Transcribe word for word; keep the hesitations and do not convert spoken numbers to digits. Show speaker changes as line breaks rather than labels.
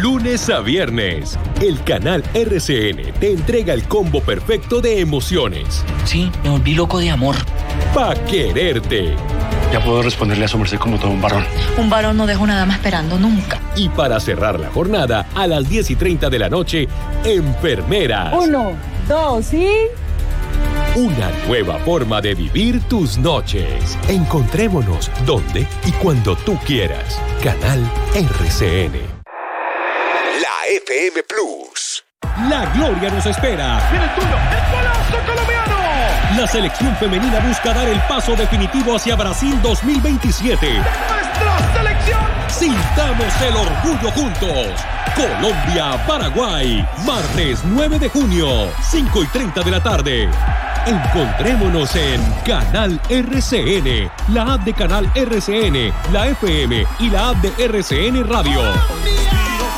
lunes a viernes, el canal R C N te entrega el combo perfecto de emociones.
Sí, me volví loco de amor.
Pa' quererte.
Ya puedo responderle a su merced como todo un varón.
Un varón no deja una dama esperando nunca.
Y para cerrar la jornada, a las diez y treinta de la noche, Enfermeras.
Uno, dos y...
Una nueva forma de vivir tus noches. Encontrémonos donde y cuando tú quieras. Canal R C N.
La F M Plus.
La gloria nos espera.
¡Viene el tuyo! ¡El golazo colombiano!
La selección femenina busca dar el paso definitivo hacia Brasil dos mil veintisiete.
¡De nuestra selección!
Sintamos el orgullo juntos. Colombia-Paraguay. Martes nueve de junio, cinco y treinta de la tarde. Encontrémonos en Canal R C N, la app de Canal R C N, la F M y la app de R C N Radio.